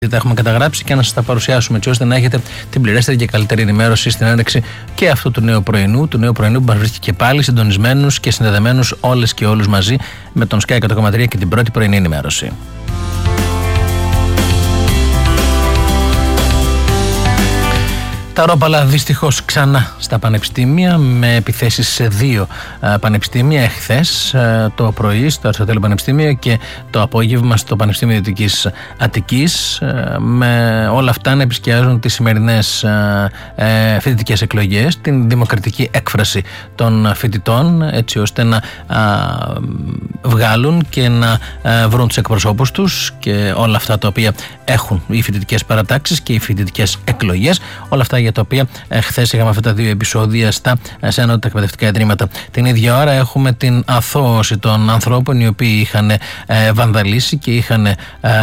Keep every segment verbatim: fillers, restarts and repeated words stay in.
τα έχουμε καταγράψει και να σας τα παρουσιάσουμε έτσι ώστε να έχετε την πληρέστερη και καλύτερη ενημέρωση στην έναρξη και αυτού του νέου πρωινού, του νέου πρωινού που μας βρίσκει και πάλι συντονισμένους και συνδεδεμένους όλες και όλους μαζί με τον Sky εκατό κόμμα τρία και την πρώτη πρωινή ενημέρωση. Τα ρόπαλα δυστυχώς ξανά στα πανεπιστήμια, με επιθέσεις σε δύο α, πανεπιστήμια εχθές α, το πρωί στο Αριστοτέλειο Πανεπιστήμιο και το απόγευμα στο Πανεπιστήμιο Δυτικής Αττικής, α, με όλα αυτά να επισκιάζουν τις σημερινές α, ε, φοιτητικές εκλογές, την δημοκρατική έκφραση των φοιτητών, έτσι ώστε να α, βγάλουν και να α, βρουν τους εκπροσώπους τους και όλα αυτά τα οποία έχουν οι φοιτητικές παρατάξεις και οι φοιτητικές εκλογές, όλα αυτά για τα οποία ε, χθες είχαμε αυτά τα δύο επεισόδια στα σε ανώτατα εκπαιδευτικά ιδρύματα. Την ίδια ώρα έχουμε την αθώωση των ανθρώπων οι οποίοι είχαν ε, βανδαλίσει και είχαν ε, ε,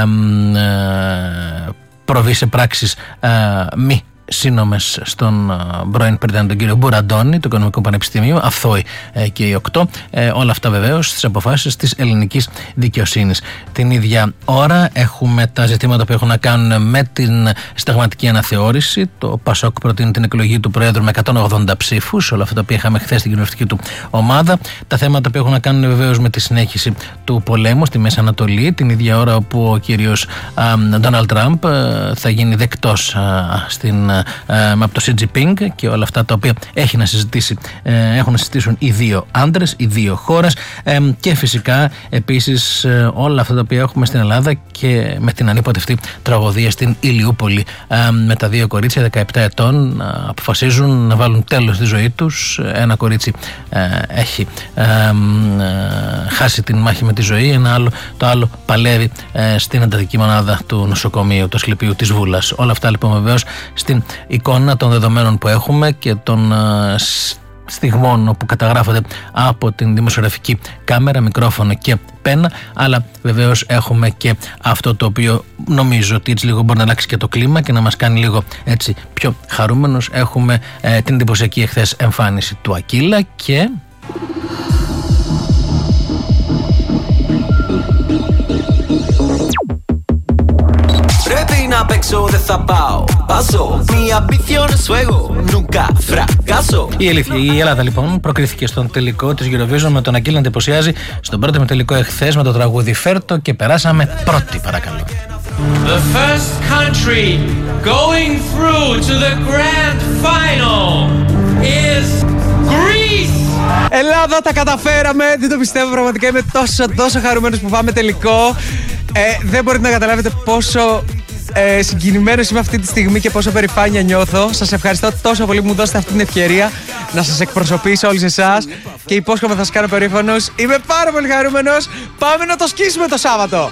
προβεί σε πράξεις ε, μη σύνομες στον πρώην πρετάνη τον κύριο Μπουραντώνη του Οικονομικού Πανεπιστημίου, αθώοι ε, και οι οκτώ. Ε, όλα αυτά βεβαίως στις αποφάσεις της ελληνικής δικαιοσύνης. Την ίδια ώρα έχουμε τα ζητήματα που έχουν να κάνουν με την συνταγματική αναθεώρηση. Το ΠΑΣΟΚ προτείνει την εκλογή του Προέδρου με εκατόν ογδόντα ψήφους, όλα αυτά που είχαμε χθες στην κοινοβουλευτική του ομάδα. Τα θέματα που έχουν να κάνουν βεβαίως με τη συνέχιση του πολέμου στη Μέση Ανατολή, την ίδια ώρα όπου ο κύριος Ντόναλντ Τραμπ θα γίνει δεκτός α, στην Ε, από το Σι Τζινπίνγκ και όλα αυτά τα οποία έχει να συζητήσει, ε, έχουν να συζητήσουν οι δύο άντρες, οι δύο χώρες, ε, και φυσικά επίσης ε, όλα αυτά τα οποία έχουμε στην Ελλάδα και με την ανίποτευτη τραγωδία στην Ηλιούπολη, ε, με τα δύο κορίτσια δεκαεπτά ετών να αποφασίζουν να βάλουν τέλος στη ζωή τους. Ένα κορίτσι ε, έχει ε, ε, χάσει την μάχη με τη ζωή, ένα άλλο, το άλλο παλεύει ε, στην εντατική μονάδα του νοσοκομείου, του Ασκληπίου της Βούλας. Όλα αυτά λοιπόν βεβαίως στην εικόνα των δεδομένων που έχουμε και των uh, στιγμών που καταγράφονται από την δημοσιογραφική κάμερα, μικρόφωνο και πένα, αλλά βεβαίως έχουμε και αυτό το οποίο νομίζω ότι έτσι λίγο μπορεί να αλλάξει και το κλίμα και να μας κάνει λίγο έτσι πιο χαρούμενος. Έχουμε ε, την εντυπωσιακή εχθές εμφάνιση του Ακύλα και... να παίξω, δεν θα πάω. Πάσω, mi ambición es juego, nunca fracaso. Η αλήθεια, η Ελλάδα λοιπόν προκρίθηκε στον τελικό της Eurovision με τον Ακύλα να εντυπωσιάζει στον πρώτο με τελικό εχθές με το τραγούδι Φέρτο και περάσαμε πρώτη, παρακαλώ. The first country going through to the grand final is Greece. Ελλάδα, τα καταφέραμε, δεν το πιστεύω πραγματικά, είμαι τόσο τόσο χαρούμενος που πάμε τελικό. Ε, δεν μπορείτε να καταλάβετε πόσο ε, συγκινημένος είμαι αυτή τη στιγμή και πόσο περηφάνεια νιώθω. Σας ευχαριστώ τόσο πολύ που μου δώσετε αυτή την ευκαιρία να σας εκπροσωπήσω όλους εσάς και υπόσχομαι θα σας κάνω περήφανος. Είμαι πάρα πολύ χαρούμενος. Πάμε να το σκίσουμε το Σάββατο.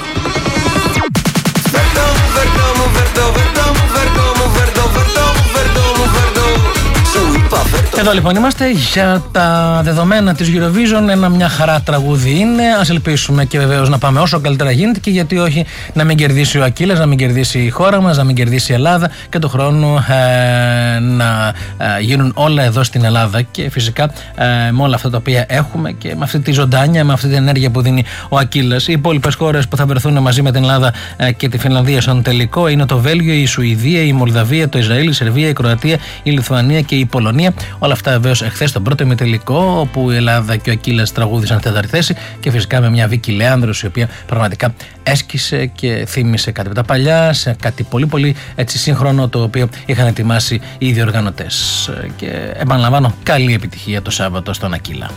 Εδώ λοιπόν είμαστε για τα δεδομένα της Eurovision. Ένα μια χαρά τραγούδι είναι. Ας ελπίσουμε και βεβαίως να πάμε όσο καλύτερα γίνεται και γιατί όχι να μην κερδίσει ο Ακύλας, να μην κερδίσει η χώρα μας, να μην κερδίσει η Ελλάδα και του χρόνου ε, να ε, γίνουν όλα εδώ στην Ελλάδα και φυσικά ε, με όλα αυτά τα οποία έχουμε και με αυτή τη ζωντάνια, με αυτή την ενέργεια που δίνει ο Ακύλας. Οι υπόλοιπες χώρες που θα βρεθούν μαζί με την Ελλάδα ε, και τη Φινλανδία στον τελικό είναι το Βέλγιο, η Σουηδία, η Μολδαβία, το Ισραήλ, η Σερβία, η Κροατία, η Λιθουανία και η Πολωνία. Όλα αυτά βεβαίως εχθές στον πρώτο ημιτελικό, όπου η Ελλάδα και ο Ακύλας τραγούδησαν τέταρτη θέση και φυσικά με μια Βίκη Λέανδρος η οποία πραγματικά έσκησε και θύμισε κάτι από τα παλιά σε κάτι πολύ πολύ έτσι σύγχρονο το οποίο είχαν ετοιμάσει οι διοργανωτές. Και επαναλαμβάνω, καλή επιτυχία το Σάββατο στον Ακύλα.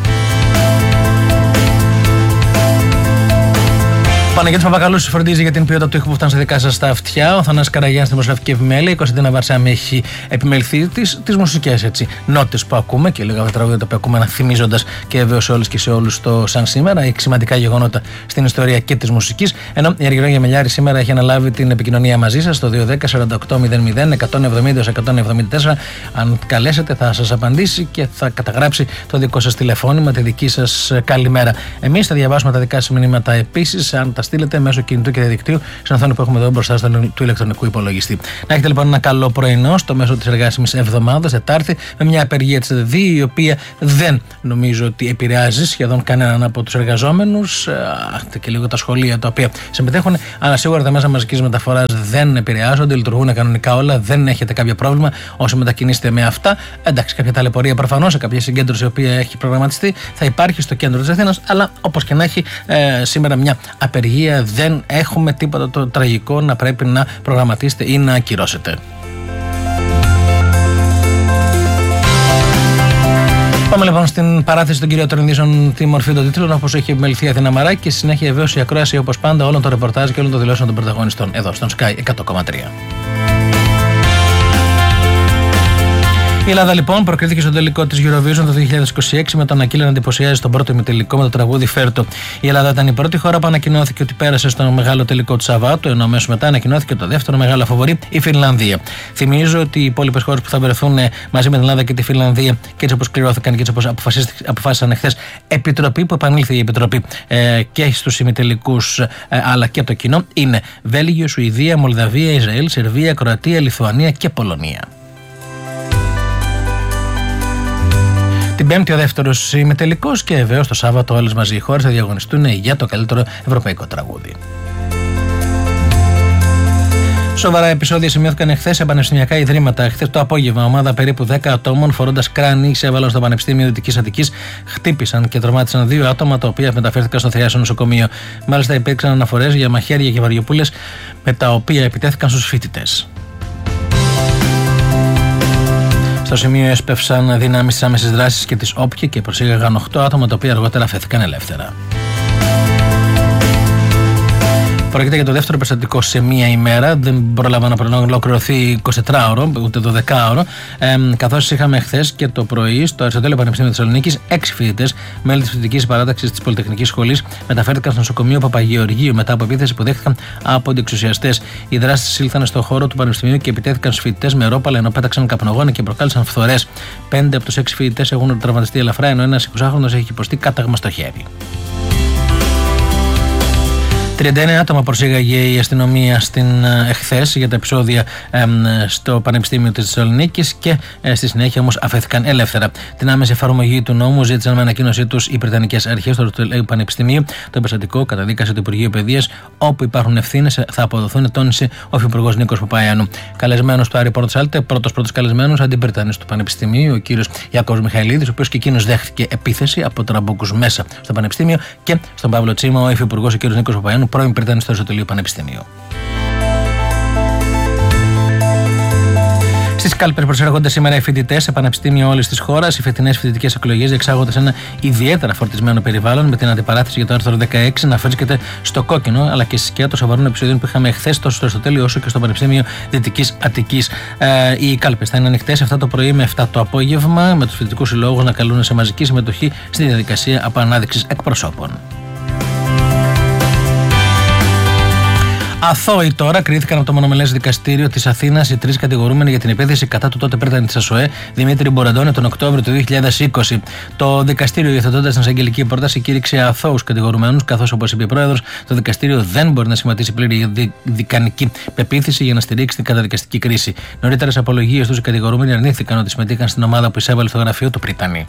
Παναγιώτης Παπακαλούς φροντίζει για την ποιότητα του ήχου που φτάνει στα δικά σας τα αυτιά. Ο Θανάσης Καραγιάννης στη δημοσιογραφική επιμέλεια. Η Κωνσταντίνα Βαρσάμι έχει επιμεληθεί τις, τις μουσικές έτσι, νότες που ακούμε και λίγα από τα τραγούδια που ακούμε, αναθυμίζοντας και βεβαίως σε όλους και σε όλους το σαν σήμερα. Έχει σημαντικά γεγονότα στην ιστορία και της μουσικής. Ενώ η Αργυρό Γεμελιάρη σήμερα έχει αναλάβει την επικοινωνία μαζί σας στο δύο ένα μηδέν σαράντα οκτώ μηδέν μηδέν εκατόν εβδομήντα εκατόν εβδομήντα τέσσερα. Αν καλέσετε θα σας απαντήσει και θα καταγράψει το δικό σας τηλεφώνημα, τη δική σας καλημέρα. Εμείς θα διαβάσουμε τα δικά σας μηνύματα επίσης. Αν τα στείλετε μέσω κινητού και διαδικτύου στην οθόνη που έχουμε εδώ μπροστά του ηλεκτρονικού υπολογιστή. Να έχετε λοιπόν ένα καλό πρωινό στο μέσο της εργάσιμης εβδομάδας, Τετάρτη, με μια απεργία της ΕΔΔ, η οποία δεν νομίζω ότι επηρεάζει σχεδόν κανέναν από τους εργαζόμενους, και λίγο τα σχολεία τα οποία συμμετέχουν, αλλά σίγουρα τα μέσα μαζικής μεταφοράς δεν επηρεάζονται, λειτουργούν κανονικά όλα, δεν έχετε κάποιο πρόβλημα όσοι μετακινήσετε με αυτά. Εντάξει, κάποια ταλαιπωρία προφανώς σε κάποια συγκέντρωση η οποία έχει προγραμματιστεί θα υπάρχει στο κέντρο της Αθήνας, αλλά όπως και να έχει, ε, σήμερα μια απεργία, δεν έχουμε τίποτα το τραγικό να πρέπει να προγραμματίσετε ή να ακυρώσετε. Πάμε λοιπόν στην παράθεση των κυριότερων ειδήσεων, τη μορφή των τίτλων, όπως έχει επιμεληθεί η Αθήνα Μαράκη, και στη συνέχεια βεβαίως η ακρόαση όπως πάντα όλων των ρεπορτάζ και όλων των δηλώσεων των πρωταγωνιστών εδώ στον Sky εκατό κόμμα τρία. Η Ελλάδα λοιπόν προκρίθηκε στο τελικό της Eurovision το δύο χιλιάδες είκοσι έξι με τον Ακύλα να εντυπωσιάζει στον πρώτο ημιτελικό με το τραγούδι Φέρτο. Η Ελλάδα ήταν η πρώτη χώρα που ανακοινώθηκε ότι πέρασε στο μεγάλο τελικό του Σαββάτου, ενώ αμέσως μετά ανακοινώθηκε το δεύτερο μεγάλο φαβορί, η Φινλανδία. Θυμίζω ότι οι υπόλοιπες χώρες που θα βρεθούν μαζί με την Ελλάδα και τη Φινλανδία, και έτσι όπως κληρώθηκαν και έτσι όπως αποφάσισαν χθες επιτροπή, που επανήλθε η επιτροπή ε, και στους ημιτελικούς ε, αλλά και από το κοινό, είναι Βέλγιο, Σουηδία, Μολδαβία, Ισραήλ, Σερβία, Κροατία, Λιθουανία και Πολωνία. Την Πέμπτη ο δεύτερος ημιτελικός και βεβαίως το Σάββατο όλες μαζί οι χώρες θα διαγωνιστούν για το καλύτερο ευρωπαϊκό τραγούδι. Σοβαρά επεισόδια σημειώθηκαν εχθές σε πανεπιστημιακά ιδρύματα. Εχθές το απόγευμα, ομάδα περίπου δέκα ατόμων φορώντας κράνη σε έβαλο στο Πανεπιστήμιο Δυτικής Αττικής χτύπησαν και τραυμάτισαν δύο άτομα, τα οποία μεταφέρθηκαν στο Θριάσιο νοσοκομείο. Μάλιστα, υπήρξαν αναφορές για μαχαίρια και βαριοπούλες με τα οποία επιτέθηκαν στους φοιτητές. Στο σημείο έσπευσαν δυνάμεις της άμεσης δράσης και της ΟΠΚΕ και προσήγαγαν οκτώ άτομα, τα οποία αργότερα αφέθηκαν ελεύθερα. Πρόκειται για το δεύτερο περιστατικό σε μία ημέρα. Δεν πρόλαβα να ολοκληρωθεί εικοσιτετράωρο, ούτε δωδεκάωρο. Ε, καθώς είχαμε χθες και το πρωί στο Αριστοτέλειο Πανεπιστήμιο Θεσσαλονίκης, έξι φοιτητές, μέλη της φοιτητικής παράταξης της Πολυτεχνικής Σχολής, μεταφέρθηκαν στο νοσοκομείο Παπαγεωργίου μετά από επίθεση που δέχτηκαν από αντιεξουσιαστές. Οι δράστες ήλθαν στο χώρο του Πανεπιστημίου και επιτέθηκαν στους φοιτητές με ρόπαλα, ενώ πέταξαν καπνογόνα και προκάλεσαν φθορές. Πέντε από τους έξι φοιτητές έχουν τραυματιστεί ελαφρά, ενώ ένας εικοσάχρονος έχει υποστεί κάταγμα στο χέρι. τριάντα εννέα άτομα προσήγαγε η αστυνομία στην εχθές για τα επεισόδια ε, στο Πανεπιστήμιο της Θεσσαλονίκης και ε, στη συνέχεια όμως αφέθηκαν ελεύθερα. Την άμεση εφαρμογή του νόμου ζήτησαν με ανακοίνωσή τους οι Βρετανικές Αρχές του Αριστοτελείου Πανεπιστημίου. Το περιστατικό καταδίκασε το Υπουργείο Παιδείας, όπου υπάρχουν ευθύνες θα αποδοθούν, τόνισε ο Υφυπουργός Νίκος Παπαϊάννου. Καλεσμένος του Άρη Πόρτοσάλτε, πρώτος πρώτος καλεσμένος αντιπριτανής του Πανεπιστημίου, ο κύριος Ιάκωβος Μιχαηλίδης, ο οποίος και εκείνος δέχτηκε επίθεση από τραμπούκους μέσα στο Πανεπιστήμιο, και στον Παύλο Τσίμα, ο Υφυπουργός ο κύριος Νίκος Παπαϊάννου, πρώην πριτανής στο Αριστοτελείου Πανεπιστημίου. Στις κάλπες προσέρχονται σήμερα οι φοιτητές σε πανεπιστήμια όλης της χώρας. Οι φετινές φοιτητικές εκλογές διεξάγονται σε ένα ιδιαίτερα φορτισμένο περιβάλλον, με την αντιπαράθεση για το άρθρο δεκαέξι να βρίσκεται στο κόκκινο, αλλά και στη σκιά των σοβαρών επεισοδίων που είχαμε χθες τόσο στο Αριστοτέλειο όσο και στο Πανεπιστήμιο Δυτικής Αττικής. Ε, οι κάλπες θα είναι ανοιχτές εφτά το πρωί με εφτά το απόγευμα, με τους φοιτητικούς συλλόγους να καλούν σε μαζική συμμετοχή στη διαδικασία απανάδειξης εκπροσώπων. Αθώοι τώρα κρίθηκαν από το μονομελές δικαστήριο της Αθήνας οι τρεις κατηγορούμενοι για την επίθεση κατά του τότε πρίτανη της ΑΣΟΕ, Δημήτρη Μποραντώνη, τον Οκτώβριο του δύο χιλιάδες είκοσι. Το δικαστήριο, υιοθετώντας την εισαγγελική πρόταση, κήρυξε αθώους κατηγορουμένους, καθώς, όπως είπε η Πρόεδρος, το δικαστήριο δεν μπορεί να σχηματίσει πλήρη δικανική πεποίθηση για να στηρίξει την καταδικαστική κρίση. Νωρίτερες απολογίες τους οι κατηγορούμενοι αρνήθηκαν ότι συμμετείχαν στην ομάδα που εισέβαλε στο γραφείο του πρίτανη.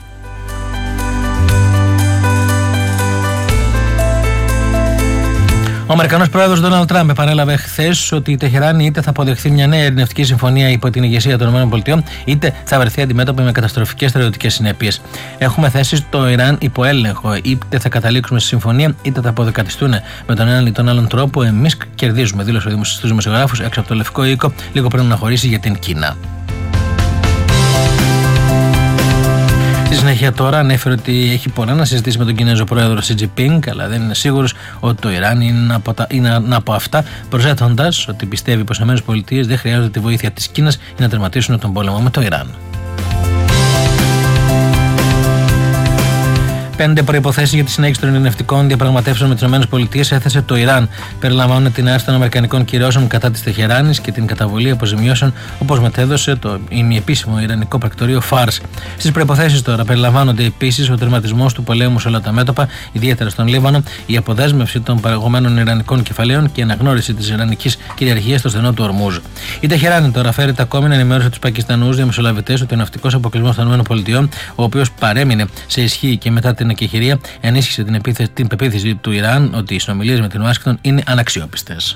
Ο Αμερικανός πρόεδρος Ντόναλντ Τραμπ επανέλαβε χθες ότι η Τεχεράνη είτε θα αποδεχθεί μια νέα ειρηνευτική συμφωνία υπό την ηγεσία των ΗΠΑ, είτε θα βρεθεί αντιμέτωπη με καταστροφικές στρατιωτικές συνέπειες. Έχουμε θέσει το Ιράν υπό έλεγχο. Είτε θα καταλήξουμε στη συμφωνία, είτε θα αποδεκατιστούν με τον έναν ή τον άλλον τρόπο. Εμείς κερδίζουμε, δήλωσε στους δημοσιογράφους έξω από το Λευκό Οίκο, λίγο πριν να χωρίσει για την Κίνα. Στη συνέχεια τώρα ανέφερε ότι έχει πολλά να συζητήσει με τον Κινέζο πρόεδρο Σι Τζινπίνγκ, αλλά δεν είναι σίγουρος ότι το Ιράν είναι από, τα, είναι από αυτά, προσθέτοντας ότι πιστεύει πως οι ΗΠΑ δεν χρειάζονται τη βοήθεια της Κίνας για να τερματίσουν τον πόλεμο με το Ιράν. Πέντε προϋποθέσεις για τη συνέχιση των ειρηνευτικών διαπραγματεύσεων με τις ΗΠΑ έθεσε το Ιράν. Περιλαμβάνουν την άρση των αμερικανικών κυρώσεων κατά της Τεχεράνης και την καταβολή αποζημιώσεων, όπως μετέδωσε το ημιεπίσημο ιρανικό πρακτορείο Φάρς. Στις προϋποθέσεις τώρα περιλαμβάνονται επίσης ο τερματισμός του πολέμου σε όλα τα μέτωπα, ιδιαίτερα στον Λίβανο, η αποδέσμευση των παραγωμένων ιρανικών κεφαλαίων και η αναγνώριση της ιρανικής κυριαρχίας στο στενό του Ορμούζ. Η Τεχεράνη τώρα φέρεται ακόμη να ενημέρωσε τους Πακιστανούς διαμεσολαβητές ότι ο ναυτικός αποκλεισμός των ΗΠΑ, ο οποίος παρέμεινε σε ισχύ και μετά την εκεχηρία, ενίσχυσε την, επίθεση, την πεποίθηση του Ιράν ότι οι συνομιλίες με την Ουάσιγκτον είναι αναξιόπιστες.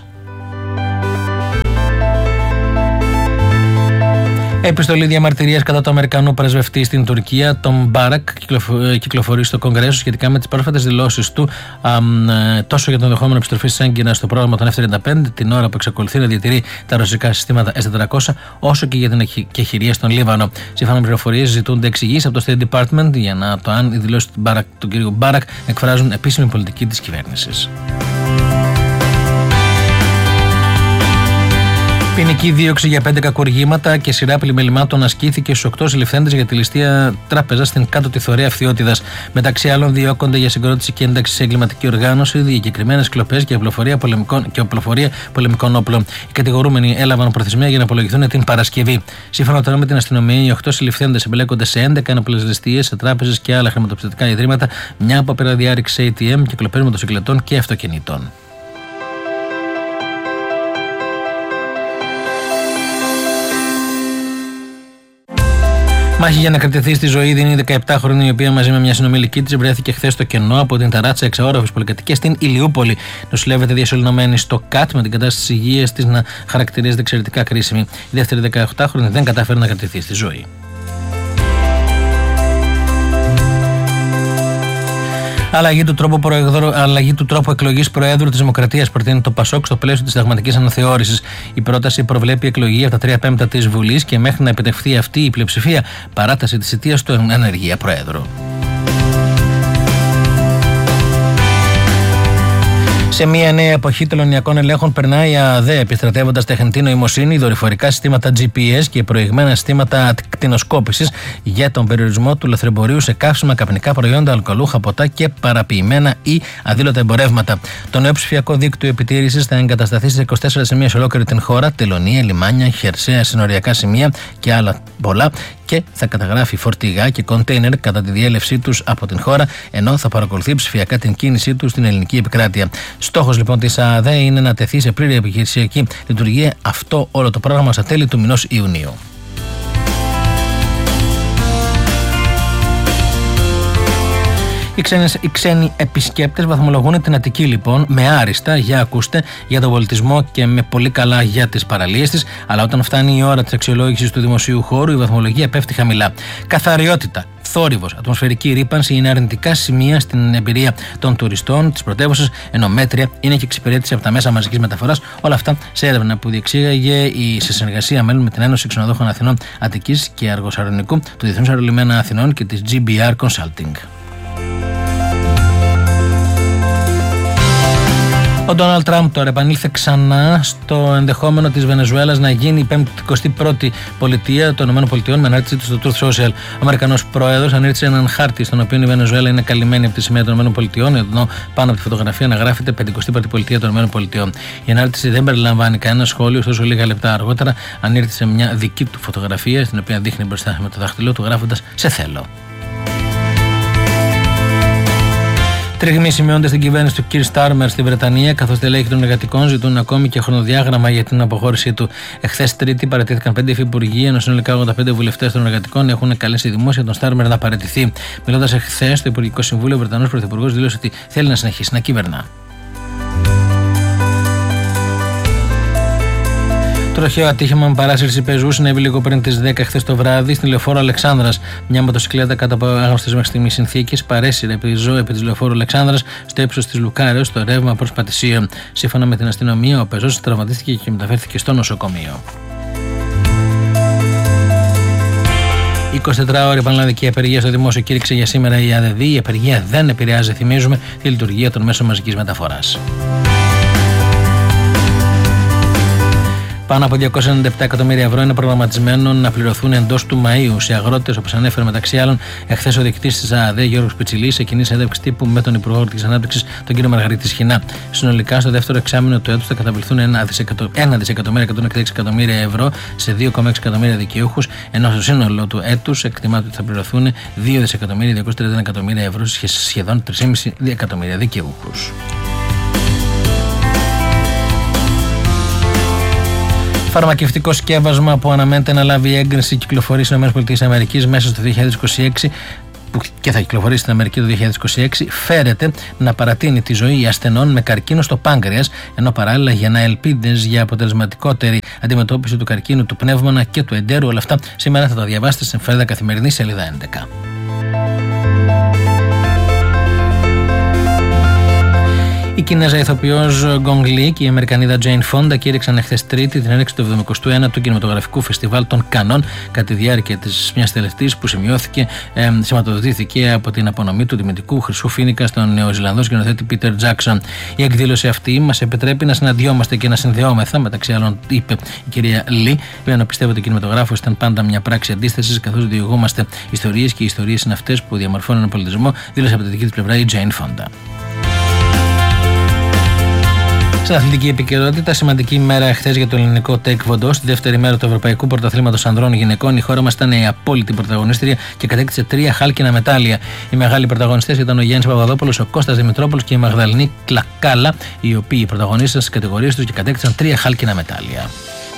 Επιστολή διαμαρτυρίας κατά του Αμερικανού πρεσβευτή στην Τουρκία, τον Μπάρακ, κυκλοφορεί στο Κογκρέσο σχετικά με τις πρόσφατες δηλώσεις του α, τόσο για τον ενδεχόμενο επιστροφή της έγκυρας στο πρόγραμμα των εφ τριάντα πέντε, την ώρα που εξακολουθεί να διατηρεί τα ρωσικά συστήματα ες τετρακόσια, όσο και για την εκεχηρία στον Λίβανο. Σύμφωνα με πληροφορίες, ζητούνται εξηγήσεις από το State Department για να το αν οι δηλώσεις του, του κ. Μπάρακ εκφράζουν επίσημη πολιτική της κυβέρνησης. Ποινική δίωξη για πέντε κακουργήματα και σειρά πλημελημάτων ασκήθηκε στους οκτώ συλληφθέντες για τη ληστεία τράπεζα στην κάτω τη Θωρέα Φθιώτιδας. Μεταξύ άλλων, διώκονται για συγκρότηση και ένταξη σε εγκληματική οργάνωση, διακεκριμένες κλοπές και οπλοφορία πολεμικών, και οπλοφορία πολεμικών όπλων. Οι κατηγορούμενοι έλαβαν προθεσμία για να απολογηθούν την Παρασκευή. Σύμφωνα τώρα με την αστυνομία, οι οκτώ συλληφθέντες εμπλέκονται σε έντεκα ένοπλες ληστείες σε τράπεζες και άλλα χρηματοπιστωτικά ιδρύματα, μια απόπειρα διάρρηξη έι τι εμ και κλοπές μοτοσυκλετών και αυτοκινήτων. Μάχη για να κρατηθεί στη ζωή δίνει η δεκαεπτάχρονη, η οποία μαζί με μια συνομιλική της βρέθηκε χθες στο κενό από την ταράτσα εξαόροφης πολυκατοικίας στην Ηλιούπολη. Νοσηλεύεται διασωληνωμένη στο ΚΑΤ με την κατάσταση της υγείας της να χαρακτηρίζεται εξαιρετικά κρίσιμη. Η δεύτερη δεκαοκτάχρονη δεν κατάφερε να κρατηθεί στη ζωή. Αλλαγή του, τρόπου προεδρο... Αλλαγή του τρόπου εκλογής Προέδρου της Δημοκρατίας προτείνει το ΠΑΣΟΚ στο πλαίσιο της συνταγματικής αναθεώρησης. Η πρόταση προβλέπει εκλογή από τα τρία πέμπτα της Βουλής και μέχρι να επιτευχθεί αυτή η πλειοψηφία, παράταση της θητείας του εν ανεργία Προέδρου. Σε μια νέα εποχή τελωνειακών ελέγχων περνάει η ΑΔΕ, επιστρατεύοντας τεχνητή νοημοσύνη, δορυφορικά συστήματα τζι πι ες και προηγμένα συστήματα ακτινοσκόπησης για τον περιορισμό του λαθρεμπορίου σε καύσιμα, καπνικά προϊόντα, αλκοολούχα ποτά και παραποιημένα ή αδήλωτα εμπορεύματα. Το νέο ψηφιακό δίκτυο επιτήρησης θα εγκατασταθεί σε είκοσι τέσσερα σημεία σε ολόκληρη την χώρα, τελωνία, λιμάνια, χερσαία, συνοριακά σημεία και άλλα πολλά, και θα καταγράφει φορτηγά και κοντέινερ κατά τη διέλευσή τους από την χώρα, ενώ θα παρακολουθεί ψηφιακά την κίνησή τους στην ελληνική επικράτεια. Στόχος λοιπόν της ΑΔΕ είναι να τεθεί σε πλήρη επιχειρησιακή λειτουργία αυτό όλο το πρόγραμμα στα τέλη του μηνός Ιουνίου. Οι, ξένες, οι ξένοι επισκέπτες βαθμολογούν την Αττική λοιπόν με άριστα, για ακούστε, για τον πολιτισμό και με πολύ καλά για τις παραλίες της, αλλά όταν φτάνει η ώρα της αξιολόγησης του δημοσίου χώρου η βαθμολογία πέφτει χαμηλά. Καθαριότητα, θόρυβος, ατμοσφαιρική ρύπανση είναι αρνητικά σημεία στην εμπειρία των τουριστών της πρωτεύουσας, ενώ μέτρια είναι και εξυπηρέτηση από τα μέσα μαζικής μεταφοράς. Όλα αυτά σε έρευνα που διεξήγαγε η σε συνεργασία μέλων με την Ένωση Ξενοδόχων Αθηνών Αττικής και Αργοσαρονικού, του Διεθνούς Αερολιμένα Αθηνών και της τζι μπι αρ Consulting. Ο Ντόναλντ Τραμπ τώρα επανήλθε ξανά στο ενδεχόμενο της Βενεζουέλας να γίνει η πενηκοστή πρώτη πολιτεία των ΗΠΑ με ανάρτησή του στο Truth Social. Ο Αμερικανός πρόεδρος ανήρτησε έναν χάρτη στον οποίο η Βενεζουέλα είναι καλυμμένη από τη σημαία των ΗΠΑ, ενώ πάνω από τη φωτογραφία αναγράφεται πενηκοστή πρώτη πολιτεία των ΗΠΑ. Η ανάρτηση δεν περιλαμβάνει κανένα σχόλιο, ωστόσο λίγα λεπτά αργότερα ανήρτησε μια δική του φωτογραφία, στην οποία δείχνει μπροστά με το δάχτυλό του γράφοντας «Σε θέλω». Τριγμοί σημειώνται στην κυβέρνηση του Κιρ Στάρμερ στη Βρετανία, καθώς τελέχη των εργατικών ζητούν ακόμη και χρονοδιάγραμμα για την αποχώρησή του. Εχθές Τρίτη παραιτήθηκαν πέντε υφυπουργοί, ενώ συνολικά ογδόντα πέντε βουλευτές των εργατικών έχουν καλέσει δημόσια τον Στάρμερ να παραιτηθεί. Μιλώντας εχθές στο Υπουργικό Συμβούλιο, ο Βρετανός Πρωθυπουργός δήλωσε ότι θέλει να συνεχίσει να κυβερνά. Τροχαίο ατύχημα με παράσυρση πεζού συνέβη λίγο πριν τις δέκα χθες το βράδυ στην λεωφόρο Αλεξάνδρας. Μια μοτοσυκλέτα κατά από άγνωστες μέχρι στιγμής συνθήκες παρέσυρε επί τη ζώη επί της λεωφόρου Αλεξάνδρας στο ύψος της Λουκάρεως στο ρεύμα προς Πατησίων. Σύμφωνα με την αστυνομία, ο πεζός τραυματίστηκε και μεταφέρθηκε στο νοσοκομείο. εικοσιτετράωρη πανελλαδική απεργία στο δημόσιο κήρυξε για σήμερα η ΑΔΔ. Η απεργία δεν επηρεάζει, θυμίζουμε, τη λειτουργία των μέσων μαζικής μεταφοράς. Πάνω από διακόσια ενενήντα επτά εκατομμύρια ευρώ είναι προγραμματισμένο να πληρωθούν εντός του Μαΐου σε αγρότες, όπως ανέφερε μεταξύ άλλων εχθές ο διοικητής της ΑΑΔΕ Γιώργος Πιτσιλής σε κοινή συνέντευξη τύπου με τον Υπουργό Αγροτικής Ανάπτυξης, τον κύριο Μαργαρίτη Σχοινά. Συνολικά, στο δεύτερο εξάμηνο του έτους θα καταβληθούν ένα δισεκατομμύριο εκατόν εξήντα έξι εκατομμύρια ευρώ σε δύο κόμμα έξι εκατομμύρια δικαιούχους, ενώ στο σύνολο του έτους εκτιμάται ότι θα πληρωθούν δύο δισεκατομμύρια διακόσια τριάντα ένα εκατομμύρια ευρώ σε σχεδόν τρία κόμμα πέντε εκατομμύρια δικαιούχους. Φαρμακευτικό σκεύασμα που αναμένεται να λάβει έγκριση κυκλοφορεί στις ΗΠΑ μέσα στο δύο χιλιάδες είκοσι έξι που και θα κυκλοφορήσει στην Αμερική το δύο χιλιάδες είκοσι έξι, φέρεται να παρατείνει τη ζωή ασθενών με καρκίνο στο πάγκρεας, ενώ παράλληλα γεννά ελπίδες για αποτελεσματικότερη αντιμετώπιση του καρκίνου του πνεύμονα και του εντέρου. Όλα αυτά σήμερα θα τα διαβάσετε στην εφημερίδα Καθημερινή, σελίδα έντεκα. Η Κινέζα ηθοποιός Γκονγκ Λι και η Αμερικανίδα Τζέιν Φόντα κήρυξαν εχθές Τρίτη την έναρξη του εβδομηκοστού ένατου κινηματογραφικού φεστιβάλ των Κανών κατά τη διάρκεια της μιας τελευταίας που σημειώθηκε, ε, σηματοδοτήθηκε από την απονομή του τιμητικού χρυσού φοίνικα στον Νεοζηλανδό σκηνοθέτη Πίτερ Τζάκσον. Η εκδήλωση αυτή μας επιτρέπει να συναντιόμαστε και να συνδεόμεθα, μεταξύ άλλων, είπε η κυρία Λι, ενώ πιστεύω ότι ο κινηματογράφος ήταν πάντα μια πράξη αντίστασης, καθώς διηγούμαστε ιστορίες και οι ιστορίες είναι αυτές που διαμορφώνουν έναν πολιτισμό, δήλωσε από τη δική της πλευρά η Τζέιν Φόντα. Στην αθλητική επικαιρότητα, σημαντική ημέρα εχθές για το ελληνικό τέκβοντο. Στη δεύτερη μέρα του Ευρωπαϊκού Πρωταθλήματος Ανδρών Γυναικών, η χώρα μας ήταν η απόλυτη πρωταγωνίστρια και κατέκτησε τρία χάλκινα μετάλλια. Οι μεγάλοι πρωταγωνιστές ήταν ο Γιάννης Παπαδόπουλος, ο Κώστας Δημητρόπουλος και η Μαγδαληνή Κλακάλα, οι οποίοι πρωταγωνίστησαν στις κατηγορίες τους και κατέκτησαν τρία χάλκινα μετάλλια.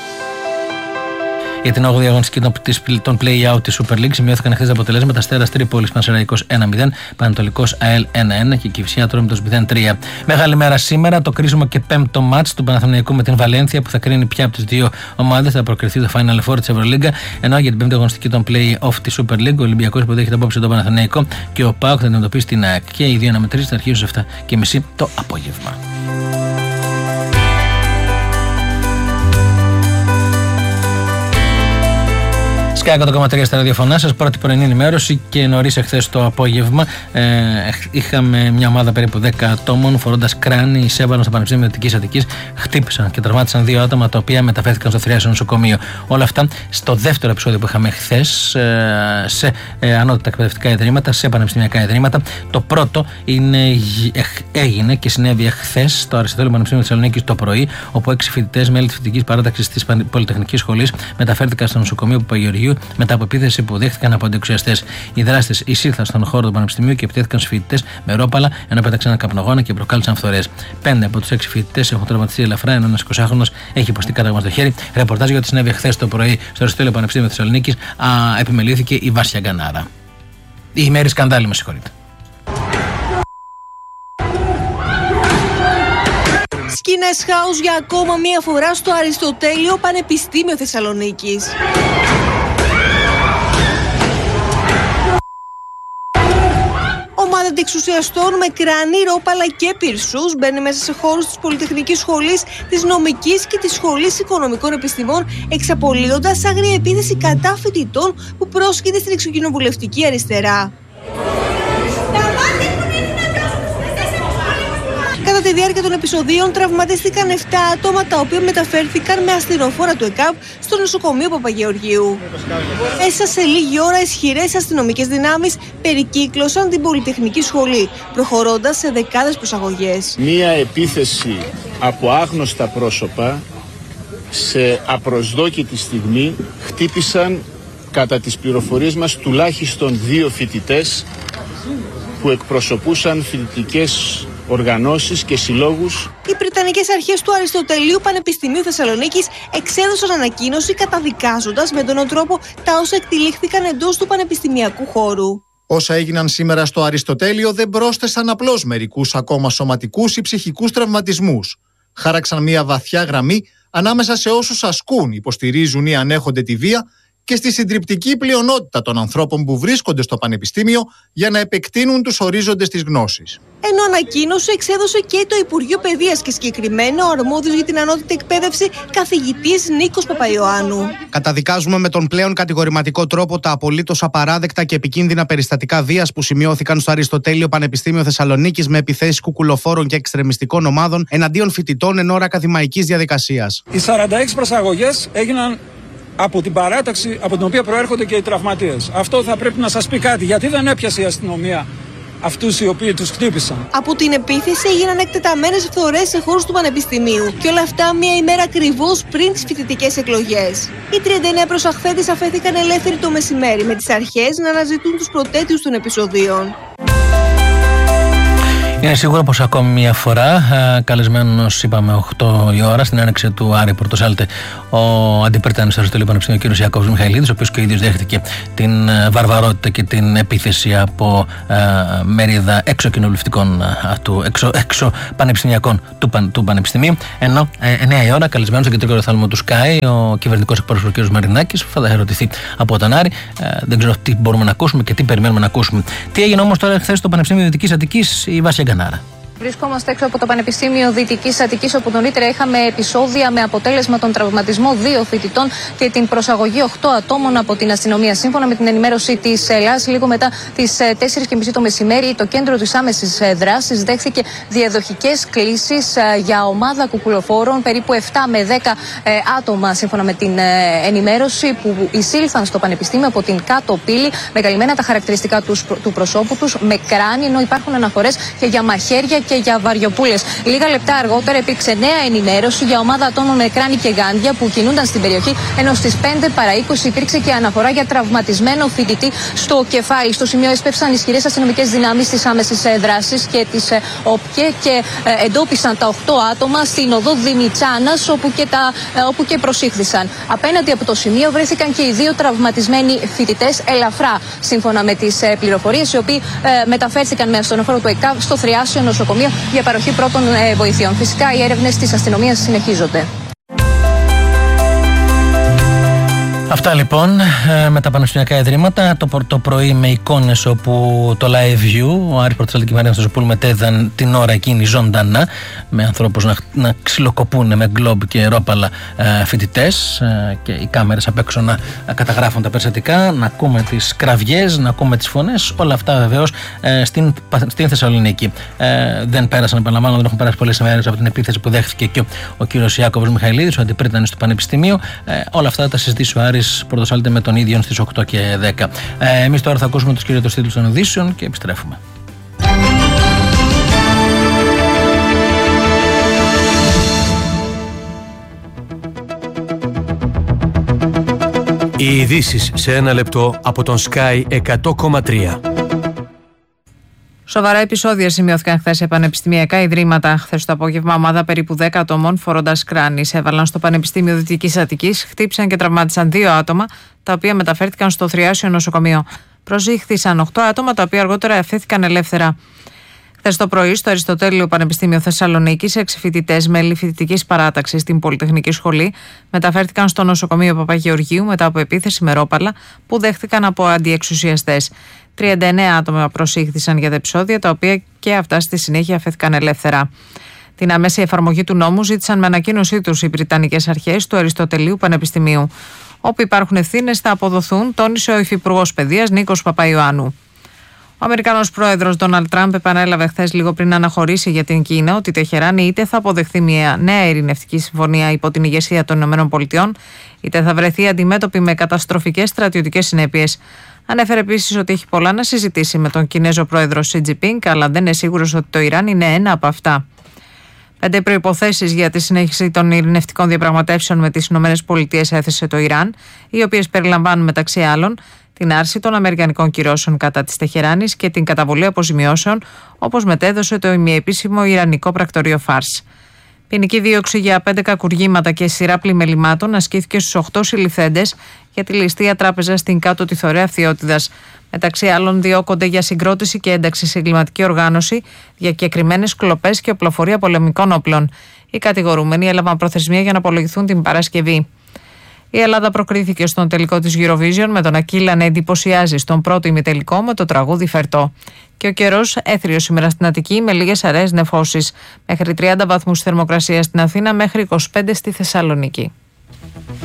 Για την όγδοη αγωνιστική των play-out της Super League σημειώθηκαν χθες αποτελέσματα: Αστέρας Τρίπολης Πανσεραϊκός ένα μηδέν, Πανατολικός ΑΕΛ ένα ένα και Κηφισιά Ατρόμητος μηδέν τρία. Μεγάλη μέρα σήμερα, το κρίσιμο και πέμπτο μάτς του Παναθηναϊκού με την Βαλένθια που θα κρίνει ποια από τις δύο ομάδες θα προκριθεί το Final Four της Ευρωλίγκα. Ενώ για την πέμπτη αγωνιστική των play-off της Super League, ο Ολυμπιακός υποδέχεται απόψε τον Παναθηναϊκό και ο ΠΑΟΚ θα αντιμετωπίσει την ΑΕΚ. Και οι δύο αναμετρήσεις θα αρχίσουν στις επτά και τριάντα το απόγευμα. εκατό κόμμα τρία στα ραδιοφωνά σας, πρώτη πρωινή ενημέρωση και νωρίς εχθές το απόγευμα ε, είχαμε μια ομάδα περίπου δέκα ατόμων φορώντας κράνη εισέβαλαν στο Πανεπιστήμιο Δυτικής Αττικής, χτύπησαν και τραυμάτισαν δύο άτομα τα οποία μεταφέρθηκαν στο θηριάσιο νοσοκομείο. Όλα αυτά στο δεύτερο επεισόδιο που είχαμε χθες ε, σε ε, ανώτατα εκπαιδευτικά ιδρύματα, σε πανεπιστημιακά ιδρύματα. Το πρώτο είναι, ε, έγινε και συνέβη εχθές στο Αριστοτέλειο Πανεπιστήμιο Θεσσαλονίκης το πρωί, όπου έξι φοιτητές μέλη της φοιτητικής παράταξης της Πολυτεχνικής Σχολής μεταφέρθηκαν στο νοσοκομείο Παπαγεωργίου μετά από επίθεση που δέχτηκαν από αντιεξουσιαστές. Οι δράστες εισήλθαν στον χώρο του Πανεπιστημίου και επιτέθηκαν στους φοιτητές με ρόπαλα, ενώ πέταξαν ένα καπνογόνα και προκάλεσαν φθορές. Πέντε από τους έξι φοιτητές έχουν τραυματιστεί ελαφρά, ενώ ένας εικοσάχρονος έχει υποστεί κάταγμα στο χέρι. Ρεπορτάζ για ό,τι συνέβη χθες το πρωί στο Αριστοτέλειο Πανεπιστήμιο Θεσσαλονίκης επιμελήθηκε η Βάσια Γκανάρα. Η ημέρη σκανδάλι, με συγχωρείτε. Σκηνές χάους για ακόμα μία φορά στο Αριστοτέλειο Πανεπιστήμιο Θεσσαλονίκης. Ομάδα αντιεξουσιαστών με κράνη, ρόπαλα και πυρσούς μπαίνει μέσα σε χώρους της Πολυτεχνικής Σχολής, της Νομικής και της Σχολής Οικονομικών Επιστημών, εξαπολύοντας άγρια επίθεση κατά φοιτητών που πρόσκειται στην εξοκοινοβουλευτική αριστερά. Κατά τη διάρκεια των επεισοδίων τραυματίστηκαν επτά άτομα, τα οποία μεταφέρθηκαν με ασθενοφόρα του ΕΚΑΒ στο νοσοκομείο Παπαγεωργίου. Μέσα σε λίγη ώρα ισχυρές αστυνομικές δυνάμεις περικύκλωσαν την Πολυτεχνική Σχολή, προχωρώντας σε δεκάδες προσαγωγές. Μία επίθεση από άγνωστα πρόσωπα σε απροσδόκητη στιγμή χτύπησαν, κατά τις πληροφορίες μας, τουλάχιστον δύο φοιτητές που εκπροσωπούσαν φοιτητικές οργανώσεις και συλλόγους. Οι Βρετανικές αρχές του Αριστοτελείου Πανεπιστημίου Θεσσαλονίκης εξέδωσαν ανακοίνωση καταδικάζοντας με τον τρόπο τα όσα εκτυλίχθηκαν εντός του πανεπιστημιακού χώρου. Όσα έγιναν σήμερα στο Αριστοτέλειο δεν πρόσθεσαν απλώς μερικούς ακόμα σωματικούς ή ψυχικούς τραυματισμούς. Χάραξαν μια βαθιά γραμμή ανάμεσα σε όσους ασκούν, υποστηρίζουν ή ανέχονται τη βία και στη συντριπτική πλειονότητα των ανθρώπων που βρίσκονται στο πανεπιστήμιο για να επεκτείνουν τους ορίζοντες της γνώσης. Ενώ ανακοίνωση εξέδωσε και το Υπουργείο Παιδείας και συγκεκριμένα ο αρμόδιος για την ανώτατη εκπαίδευση καθηγητής Νίκος Παπαϊωάννου. Καταδικάζουμε με τον πλέον κατηγορηματικό τρόπο τα απολύτως απαράδεκτα και επικίνδυνα περιστατικά βίας που σημειώθηκαν στο Αριστοτέλειο Πανεπιστήμιο Θεσσαλονίκης με επιθέσεις κουκουλοφόρων και εξτρεμιστικών ομάδων εναντίον φοιτητών εν ώρα ακαδημαϊκής διαδικασίας. Οι σαράντα έξι προσαγωγές έγιναν από την παράταξη από την οποία προέρχονται και οι τραυματίες. Αυτό θα πρέπει να σας πει κάτι, γιατί δεν έπιασε η αστυνομία αυτούς οι οποίοι τους χτύπησαν. Από την επίθεση έγιναν εκτεταμένες φθορές σε χώρους του Πανεπιστημίου και όλα αυτά μία ημέρα ακριβώς πριν τις φοιτητικές εκλογές. Οι τριάντα εννέα προσαχθέντες αφέθηκαν ελεύθεροι το μεσημέρι με τις αρχές να αναζητούν τους προτέτριους των επεισοδίων. Είναι σίγουρο πως ακόμη μια φορά, καλεσμένος είπαμε οκτώ η ώρα στην άνοιξη του Άρη Πορτοσάλτε, ο αντιπρίτανης του Αριστοτελείου Πανεπιστημίου κ. Ιάκωβος Μιχαηλίδης, ο οποίος και ο ίδιος δέχτηκε την βαρβαρότητα και την επίθεση από ε, μερίδα έξω κοινοβουλευτικών του, έξω, έξω πανεπιστημιακών του, του Πανεπιστημίου. Ενώ ε, εννέα η ώρα, καλεσμένος στο κεντρικό οθάλμο του Sky, ο κυβερνητικός εκπρόσωπος κ. Μαρινάκης, θα ερωτηθεί από τον Άρη. Ε, δεν ξέρω τι μπορούμε να ακούσουμε και τι περιμένουμε να ακούσουμε. Τι έγινε όμως τώρα χθες στο Πανεπιστήμιο Δυτικής Αττικής, η Βάσια Γκανάρα. Βρισκόμαστε έξω από το Πανεπιστήμιο Δυτικής Αττικής, όπου νωρίτερα είχαμε επεισόδια με αποτέλεσμα τον τραυματισμό δύο φοιτητών και την προσαγωγή οκτώ ατόμων από την αστυνομία. Σύμφωνα με την ενημέρωση της ΕΛΑΣ, λίγο μετά τις τέσσερις και μισή το μεσημέρι, το κέντρο της άμεσης δράσης δέχθηκε διαδοχικές κλήσεις για ομάδα κουκουλοφόρων, περίπου επτά με δέκα άτομα, σύμφωνα με την ενημέρωση, που εισήλθαν στο Πανεπιστήμιο από την κάτω πύλη με καλυμμένα τα χαρακτηριστικά του προσώπου τους, με κράνη, ενώ υπάρχουν αναφορές και για μαχαίρια και για βαριοπούλες. Λίγα λεπτά αργότερα υπήρξε νέα ενημέρωση για ομάδα ατόμων με κράνη και γάντια που κινούνταν στην περιοχή, ενώ στις πέντε παρά είκοσι υπήρξε και αναφορά για τραυματισμένο φοιτητή στο κεφάλι. Στο σημείο έσπευσαν ισχυρές αστυνομικές δυνάμεις της άμεσης δράσης και της ΟΠΚΕ και εντόπισαν τα οκτώ άτομα στην οδό Δημητσάνας, όπου και, τα, όπου και προσήχθησαν. Απέναντι από το σημείο βρέθηκαν και οι δύο τραυματισμένοι φοιτητές ελαφρά, σύμφωνα με τις πληροφορίες, οι οποίοι μεταφέρθηκαν με ασθενοφόρο του ΕΚΑΒ στο Θριάσιο νοσοκομείο για παροχή πρώτων βοηθειών. Φυσικά οι έρευνες της αστυνομίας συνεχίζονται. Αυτά λοιπόν με τα πανεπιστημιακά ιδρύματα. Το, το πρωί με εικόνες όπου το Live View, ο Άρης Πορτοσάλτη και η Μαρία Στασοπούλου μετέδαν την ώρα εκείνη ζωντανά, με ανθρώπους να, να ξυλοκοπούν με γκλόμπ και ρόπαλα ε, φοιτητές ε, και οι κάμερες απ' έξω να ε, καταγράφουν τα περιστατικά, να ακούμε τις κραυγές, να ακούμε τις φωνές. Όλα αυτά βεβαίως ε, στην, στην Θεσσαλονίκη. Ε, δεν πέρασαν, επαναλαμβάνω, δεν έχουν περάσει πολλές ημέρες από την επίθεση που δέχθηκε και ο, ο κύριος Ιάκωβος Μιχαηλίδης, ο αντιπρίτανης του Πανεπιστημίου. Ε, όλα αυτά τα συζητήσει ο Άρης Πορτοσάλτε με τον ίδιο στις οκτώ και δέκα. Ε, εμείς τώρα θα ακούσουμε τους κυρίως τίτλους των ειδήσεων και επιστρέφουμε. Οι ειδήσεις σε ένα λεπτό από τον Sky εκατό κόμμα τρία. Σοβαρά επεισόδια σημειώθηκαν χθες σε πανεπιστημιακά ιδρύματα. Χθες το απόγευμα, ομάδα περίπου δέκα ατόμων φορώντας κράνης έβαλαν στο Πανεπιστήμιο Δυτικής Αττικής, χτύπησαν και τραυμάτισαν δύο άτομα, τα οποία μεταφέρθηκαν στο Θριάσιο νοσοκομείο. Προσήχθησαν οκτώ άτομα, τα οποία αργότερα αφέθηκαν ελεύθερα. Χθες το πρωί, στο Αριστοτέλειο Πανεπιστήμιο Θεσσαλονίκης, έξι φοιτητές μέλη φοιτητικής παράταξης στην Πολυτεχνική Σχολή μεταφέρθηκαν στο νοσοκομείο Παπαγεωργίου μετά από επίθεση με ρόπαλα που δέχτηκαν από αντιεξουσιαστές. τριάντα εννέα άτομα προσήχθησαν για τα επεισόδια, τα οποία και αυτά στη συνέχεια αφέθηκαν ελεύθερα. Την άμεση εφαρμογή του νόμου ζήτησαν με ανακοίνωσή τους οι Βρετανικές Αρχές του Αριστοτελείου Πανεπιστημίου. Όπου υπάρχουν ευθύνες θα αποδοθούν, τόνισε ο Υφυπουργός Παιδείας Νίκος Παπαϊωάννου. Ο Αμερικανός πρόεδρος Ντόναλντ Τραμπ επανέλαβε χθες, λίγο πριν να αναχωρήσει για την Κίνα, ότι η Τεχεράνη είτε θα αποδεχθεί μια νέα ειρηνευτική συμφωνία υπό την ηγεσία των ΗΠΑ, είτε θα βρεθεί αντιμέτωπη με καταστροφικές στρατιωτικές συνέπειες. Ανέφερε επίσης ότι έχει πολλά να συζητήσει με τον Κινέζο πρόεδρο Σι Τζινπίνγκ, αλλά δεν είναι σίγουρος ότι το Ιράν είναι ένα από αυτά. Πέντε προϋποθέσεις για τη συνέχιση των ειρηνευτικών διαπραγματεύσεων με τις ΗΠΑ έθεσε το Ιράν, οι οποίες περιλαμβάνουν μεταξύ άλλων την άρση των αμερικανικών κυρώσεων κατά της Τεχεράνης και την καταβολή αποζημιώσεων, όπως μετέδωσε το ημιεπίσημο Ιρανικό πρακτορείο Φάρς. Ποινική δίωξη για πέντε κακουργήματα και σειρά πλημελημάτων ασκήθηκε στους οκτώ συλληφθέντες για τη ληστεία τράπεζα στην Κάτω Τιθωρέα Φθιώτιδας. Μεταξύ άλλων, διώκονται για συγκρότηση και ένταξη σε εγκληματική οργάνωση, διακεκριμένες κλοπές και οπλοφορία πολεμικών όπλων. Οι κατηγορούμενοι έλαβαν προθεσμία για να απολογηθούν την Παρασκευή. Η Ελλάδα προκρίθηκε στον τελικό της Eurovision με τον Ακύλα να εντυπωσιάζει στον πρώτο ημιτελικό με το τραγούδι Φερτό. Και ο καιρός έθριος σήμερα στην Αττική με λίγες αραιές νεφώσεις. Μέχρι τριάντα βαθμούς θερμοκρασία στην Αθήνα, μέχρι είκοσι πέντε στη Θεσσαλονίκη.